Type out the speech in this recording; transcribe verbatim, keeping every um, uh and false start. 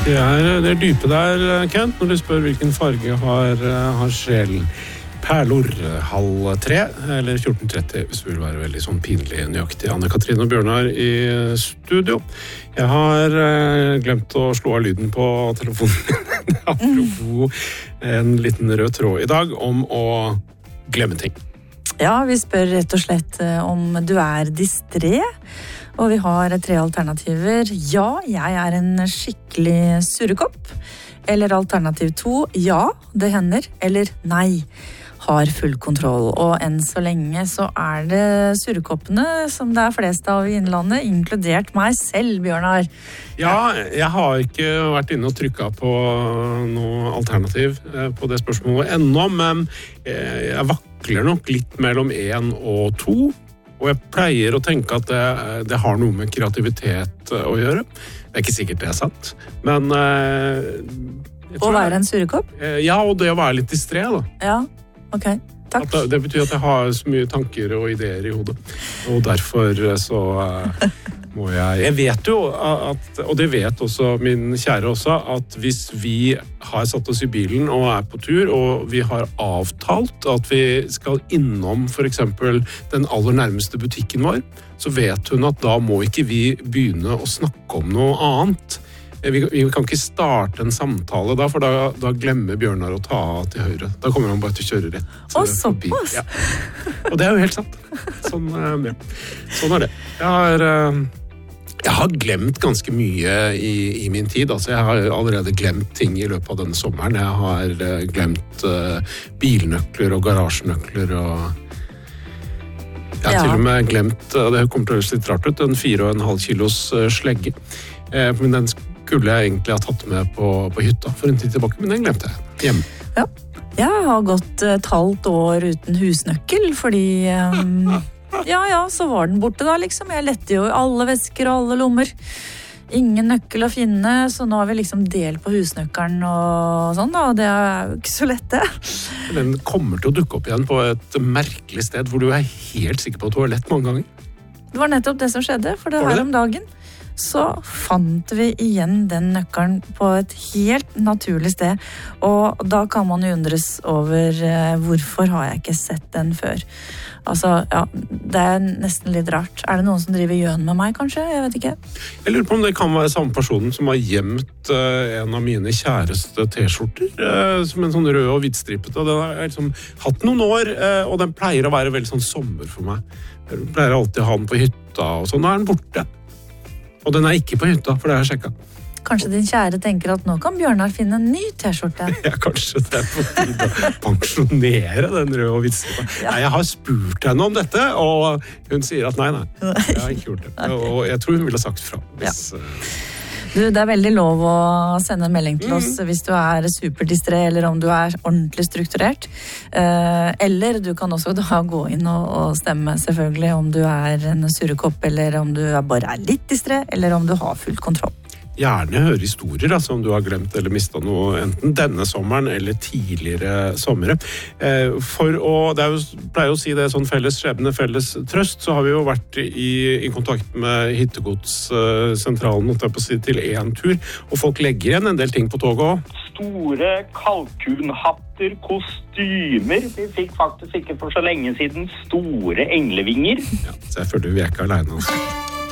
Det er, det er dype der, Kent, når du spør hvilken farge har, har sjelen. Perlor, halv tre, eller fjorten tretti, hvis du vil være veldig sånn pinlig nøyaktig. Anne-Katrine og Bjørnar i studio. Jeg har eh, glemt å slå av lyden på telefonen. Apropos en liten rød tråd i dag om å glemme ting. Ja, vi spør rett og slett om du er distré, og vi har tre alternativer. Ja, jeg er en skikkelig surrekopp. Eller alternativ to, ja, det hender. Eller nei, har full kontroll. Og enn så lenge så er det surrekoppene som det er flest av i Innlandet, inkludert meg selv, Bjørnar. Ja, jeg har ikke vært inne og trykket på noe alternativ på det spørsmålet ennå, men jeg vakler nok litt mellom en og to. Og jeg pleier å tenke at det, det har noe med kreativitet å gjøre. Det er ikke sikkert det er sant, men... Å være en surrekopp? Ja, og det å være litt distré, da. Ja, ok. Takk. Det, det betyr at jeg har så mye tanker og ideer i hodet. Og derfor så må jeg... Jeg vet jo, at, og det vet også min kjære også, at hvis vi har satt oss i bilen og er på tur, og vi har avtalt at vi skal innom for eksempel den aller nærmeste butikken vår, så vet hun at da må ikke vi begynne å snakke om noe annet. Vi, vi kan ikke starte en samtale da, for da, da glemmer Bjørnar å ta av til høyre. Da kommer han bare til å kjøre rett Å, såpass! Ja. Og det er jo helt sant. Sånn, ja. Sånn er det. Jeg har... Jeg har glemt ganske mye i, i min tid. Altså, jeg har allerede glemt ting i løpet av denne sommeren. Jeg har uh, glemt uh, bilnøkler og garasjenøkler. Og... Jeg har ja. til og med glemt, uh, det kommer til å høres litt rart ut, en fire og en halv kilos uh, slegge. Uh, men den skulle jeg egentlig ha tatt med på, på hytta for en tid tilbake, men den glemte jeg hjemme. Ja, jeg har gått et halvt år uten husnøkkel, fordi... Um... Ja, ja, så var den borte da, liksom. Jeg lette jo i alle vesker og alle lommer. Ingen nøkkel å finne, så nå har vi liksom del på husnøkkelen og sånn, da, og det er jo ikke så lett, det. Den kommer til å dukke opp igjen på et merkelig sted, hvor du er helt sikker på at du har lett mange ganger. Det var nettopp det som skjedde, for det her om dagen så fant vi igjen den nøkkelen på et helt naturlig sted, og da kan man jo undres over uh, hvorfor har jeg ikke sett den før. Altså, ja, det er nesten litt rart. Er det noen som driver gjøn med meg, kanskje? Jeg vet ikke. Jeg lurer på om det kan være samme personen som har gjemt uh, en av mine kjæreste t-skjorter, uh, som en sånn rød og hvitstripet, og den har jeg liksom hatt noen år, uh, og den pleier å være veldig sånn sommer for meg. Jeg pleier alltid å ha den på hytta, og sånn, da er den borte. Og den er ikke på hytta, for det har jeg sjekket. Kanskje din kjære tenker at nå kan Bjørnar finne en ny t-skjorte? Ja, kanskje det er på tide å pensjonere den røde og hvitstripa. Ja. Nei, jeg har spurt henne om dette, og hun sier at nei, nei, jeg har ikke gjort det. Okay. Og jeg tror hun ville ha sagt fra. Hvis, ja. Du, det er veldig lov å sende en melding til oss mm. hvis du er superdistré, eller om du er ordentlig strukturert. Eller du kan også da gå inn og stemme selvfølgelig om du er en surrekopp, eller om du bare er litt distré, eller om du har full kontroll. Gjerne høre historier da, som du har glemt eller mistet noe, enten denne sommeren eller tidligere sommere. For å, det er jo, pleier å si det sånn felles skjebne, felles trøst, så har vi jo vært i, i kontakt med Hittegodssentralen på å si, til en tur, og folk legger igjen en del ting på toget også. Store kalkunhatter, kostymer. Vi fikk faktisk ikke for så lenge siden store englevinger. Ja, så jeg føler vi er ikke alene, altså.